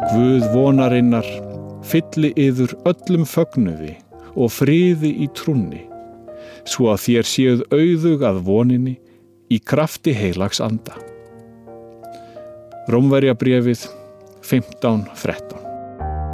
Guð vonarinnar fylli yður öllum fögnuði og friði í trúnni, svo að þér séuð auðug að voninni í krafti heilags anda. Rómverjabréfið 15:13.